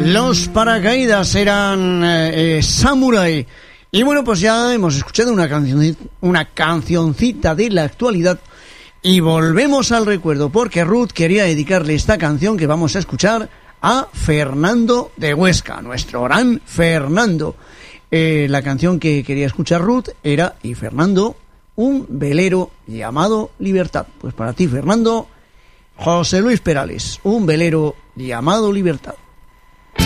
Los Paracaídas eran Samurai. Y bueno, pues ya hemos escuchado una cancioncita de la actualidad y volvemos al recuerdo, porque Ruth quería dedicarle esta canción que vamos a escuchar a Fernando de Huesca, nuestro gran Fernando. La canción que quería escuchar Ruth era "Y Fernando, un velero llamado Libertad". Pues para ti, Fernando, José Luis Perales, "Un velero llamado Libertad".